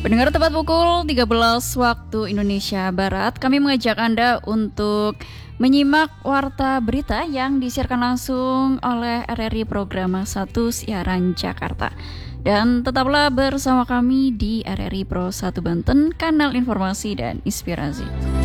Pendengar tepat pukul 13 waktu Indonesia Barat, kami mengajak Anda untuk menyimak warta berita yang disiarkan langsung oleh RRI Programa 1 Siaran Jakarta. Dan tetaplah bersama kami di RRI Pro 1 Banten, kanal informasi dan inspirasi.